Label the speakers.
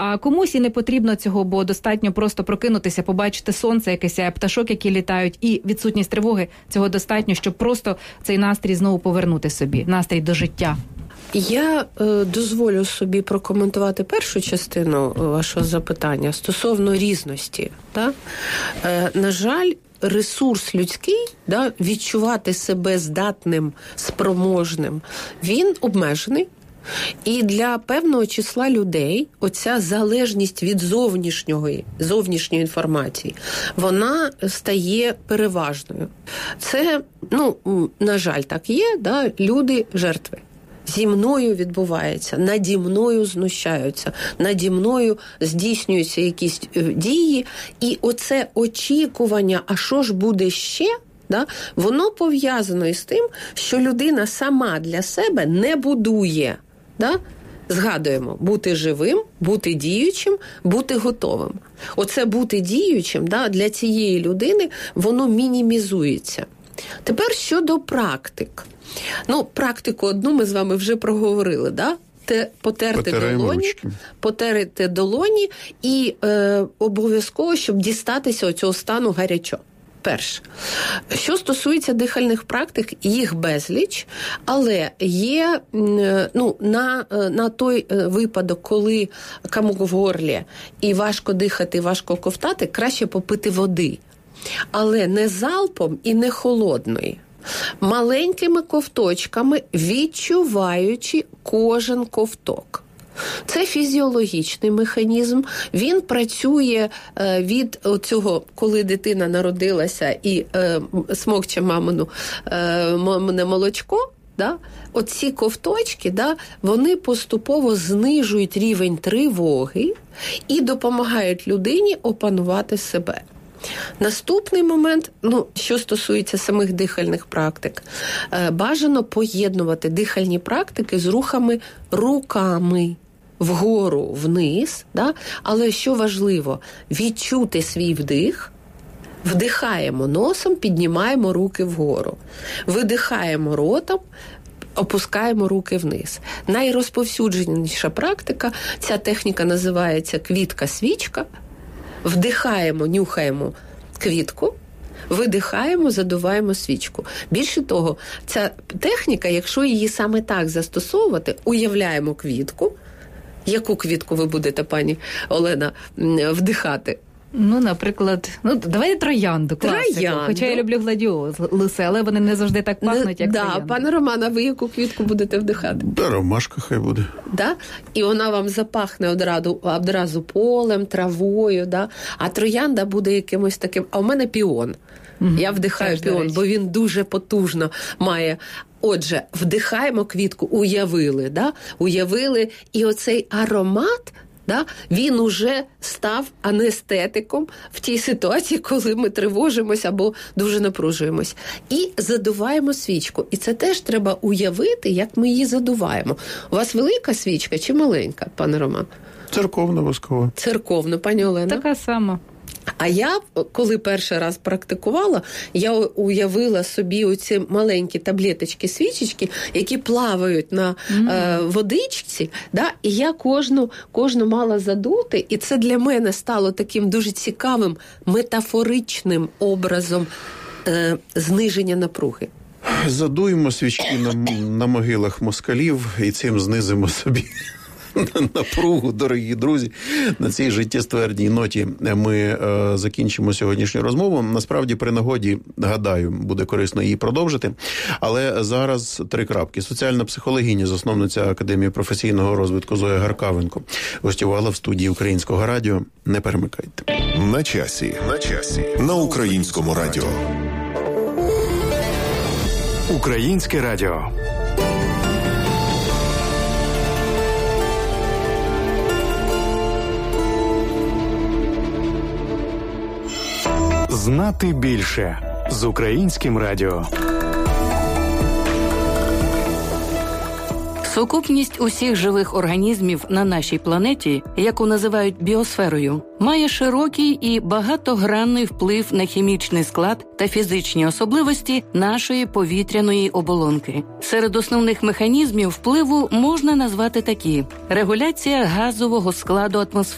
Speaker 1: А комусь і не потрібно цього, бо достатньо просто прокинутися, побачити сонце якесь, пташок, які літають, і відсутність тривоги. Цього достатньо, щоб просто цей настрій знову повернути собі, настрій до життя.
Speaker 2: Я дозволю собі прокоментувати першу частину вашого запитання стосовно різності. Да? На жаль, ресурс людський, да, відчувати себе здатним, спроможним, він обмежений. І для певного числа людей оця залежність від зовнішньої інформації, вона стає переважною. Це, на жаль, так є, да, люди жертви. Зі мною відбувається, наді мною знущаються, наді мною здійснюються якісь дії, і оце очікування, а що ж буде ще, да, воно пов'язано із тим, що людина сама для себе не будує. Да? Згадуємо, бути живим, бути діючим, бути готовим. Оце бути діючим, да, для цієї людини, воно мінімізується. Тепер щодо практик. Практику одну ми з вами вже проговорили, да? Потерти долоні і обов'язково, щоб дістатися оцього стану гарячо. Перше. Що стосується дихальних практик, їх безліч, але є на той випадок, коли комок в горлі і важко дихати, важко ковтати, краще попити води. Але не залпом і не холодної. Маленькими ковточками, відчуваючи кожен ковток. Це фізіологічний механізм, він працює від цього, коли дитина народилася і смокче мамине молочко, да? Оці ковточки, да, вони поступово знижують рівень тривоги і допомагають людині опанувати себе. Наступний момент, що стосується самих дихальних практик, бажано поєднувати дихальні практики з рухами руками вгору, вниз, да? Але що важливо, відчути свій вдих, вдихаємо носом, піднімаємо руки вгору, видихаємо ротом, опускаємо руки вниз. Найрозповсюдженіша практика, ця техніка називається квітка-свічка. Вдихаємо, нюхаємо квітку, видихаємо, задуваємо свічку. Більше того, ця техніка, якщо її саме так застосовувати, уявляємо квітку. Яку квітку ви будете, пані Олена, вдихати?
Speaker 1: Наприклад, давай троянду, класику. Троянду. Хоча я люблю гладіолуси, але вони не завжди так пахнуть, як троянда.
Speaker 2: Пане Роман, а ви яку квітку будете вдихати?
Speaker 3: Ромашка хай буде.
Speaker 2: Да? І вона вам запахне одразу полем, травою, да? А троянда буде якимось таким... А у мене піон. Я вдихаю піон, бо він дуже потужно має... Отже, вдихаємо квітку, уявили, да? Уявили, і оцей аромат... Да? Він уже став анестетиком в тій ситуації, коли ми тривожимося або дуже напружуємось. І задуваємо свічку. І це теж треба уявити, як ми її задуваємо. У вас велика свічка чи маленька, пане Роман?
Speaker 3: Церковна воскова.
Speaker 2: Церковна, пані Олена?
Speaker 1: Така сама.
Speaker 2: А я, коли перший раз практикувала, я уявила собі оці маленькі таблеточки-свічечки, які плавають на водичці, да? І я кожну мала задути, і це для мене стало таким дуже цікавим метафоричним образом зниження напруги.
Speaker 3: Задуємо свічки на могилах москалів і цим знизимо собі напругу, дорогі друзі. На цій життєствердній ноті ми закінчимо сьогоднішню розмову. Насправді, при нагоді, гадаю, буде корисно її продовжити. Але зараз 3 крапки. Соціальна психологиня, засновниця Академії професійного розвитку Зоя Гаркавенко гостювала в студії Українського радіо. Не перемикайте.
Speaker 4: На часі. На Українському радіо.
Speaker 5: Українське радіо. Знати більше з Українським радіо.
Speaker 6: Сукупність усіх живих організмів на нашій планеті, яку називають біосферою, має широкий і багатогранний вплив на хімічний склад та фізичні особливості нашої повітряної оболонки. Серед основних механізмів впливу можна назвати такі: регуляція газового складу атмосфери,